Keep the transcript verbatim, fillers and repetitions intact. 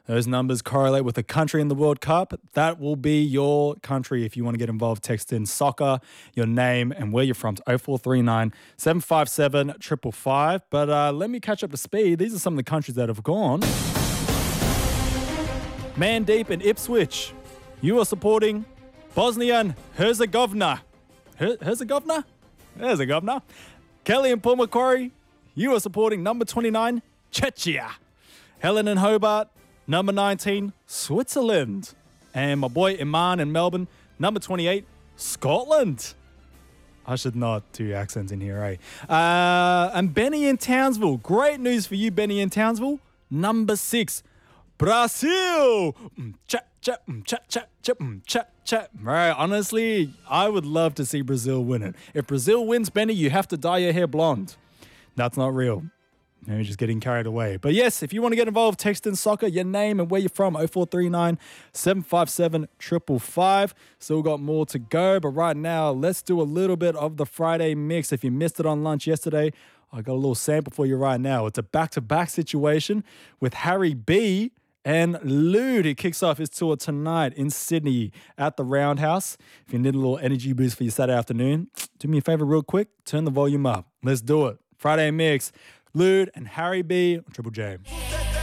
Those numbers correlate with the country in the World Cup. That will be your country if you want to get involved. Text in soccer, your name, and where you're from to oh four three nine, seven five seven, five five five. But uh, let me catch up to speed. These are some of the countries that have gone. Man deep in Ipswich. You are supporting Bosnia and Herzegovina. Her- Herzegovina? Herzegovina. Kelly and Paul Macquarie. You are supporting number twenty-nine, Czechia. Helen and Hobart. Number nineteen, Switzerland. And my boy Iman in Melbourne, number twenty-eight, Scotland. I should not do accents in here, eh? Uh, and Benny in Townsville. Great news for you, Benny in Townsville. Number six, Brazil. Mm, cha, cha, mm, cha, cha, cha, mm, cha, cha. Right, honestly, I would love to see Brazil win it. If Brazil wins, Benny, you have to dye your hair blonde. That's not real. Maybe just getting carried away. But yes, if you want to get involved, text in soccer, your name and where you're from, oh four three nine, seven five seven, five five five. Still got more to go, but right now, let's do a little bit of the Friday mix. If you missed it on lunch yesterday, I got a little sample for you right now. It's a back-to-back situation with Harry B and Lude. He kicks off his tour tonight in Sydney at the Roundhouse. If you need a little energy boost for your Saturday afternoon, do me a favor real quick, turn the volume up. Let's do it. Friday mix. Lude and Harry B on Triple J.